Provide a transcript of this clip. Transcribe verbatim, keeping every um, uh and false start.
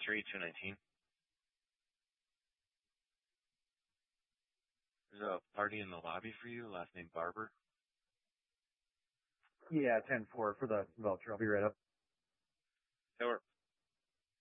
three two nineteen. There's a party in the lobby for you, last name Barber. Yeah, ten four for the voucher. I'll be right up. That works.